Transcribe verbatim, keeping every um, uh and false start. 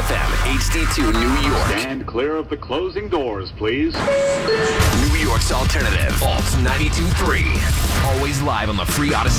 F M, H D two New York. Stand clear of the closing doors, please. New York's alternative, Alt ninety-two point three. Always live on the free Odyssey.